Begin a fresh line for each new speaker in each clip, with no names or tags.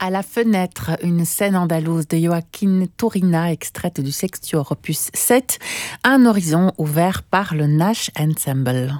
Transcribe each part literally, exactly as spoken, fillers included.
À la fenêtre, une scène andalouse de Joaquín Turina, extraite du Sextuor opus sept, un horizon ouvert par le Nash Ensemble.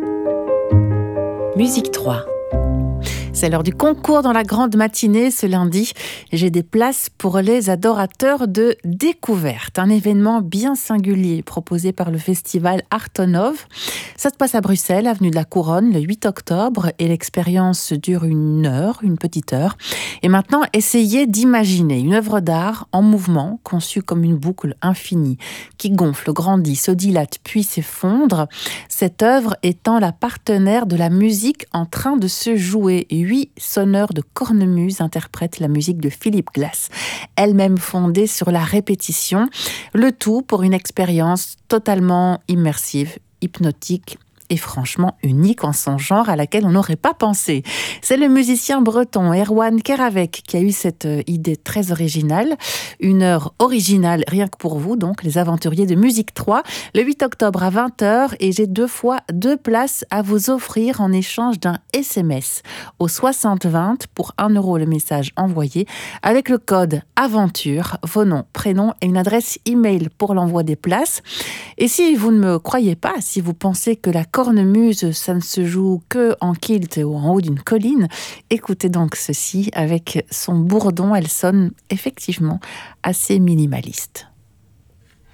Musique trois.
C'est l'heure du concours dans la grande matinée ce lundi. J'ai des places pour les adorateurs de découverte, un événement bien singulier proposé par le festival Artonov. Ça se passe à Bruxelles, avenue de la Couronne, le huit octobre, et l'expérience dure une heure, une petite heure. Et maintenant, essayez d'imaginer une œuvre d'art en mouvement, conçue comme une boucle infinie, qui gonfle, grandit, se dilate, puis s'effondre. Cette œuvre étant la partenaire de la musique en train de se jouer. Huit sonneurs de cornemuse interprètent la musique de Philip Glass, elle-même fondée sur la répétition, le tout pour une expérience totalement immersive, hypnotique et franchement unique en son genre, à laquelle on n'aurait pas pensé. C'est le musicien breton Erwan Keravec qui a eu cette idée très originale. Une heure originale rien que pour vous, donc les aventuriers de Musique trois, le huit octobre à vingt heures, et j'ai deux fois deux places à vous offrir en échange d'un S M S au soixante vingt pour un euro le message envoyé, avec le code AVENTURE, vos noms, prénoms et une adresse email pour l'envoi des places. Et si vous ne me croyez pas, si vous pensez que la cornemuse, ça ne se joue que en kilt ou en haut d'une colline, écoutez donc ceci, avec son bourdon, elle sonne effectivement assez minimaliste.